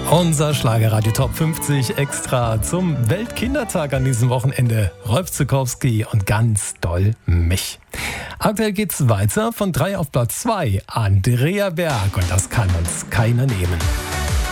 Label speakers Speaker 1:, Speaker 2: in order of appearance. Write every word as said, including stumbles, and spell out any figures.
Speaker 1: Unser Schlagerradio Top fünfzig extra zum Weltkindertag an diesem Wochenende. Rolf Zuckowski und ganz doll mich. Aktuell geht's weiter von drei auf Platz zwei. Andrea Berg, und das kann uns keiner nehmen.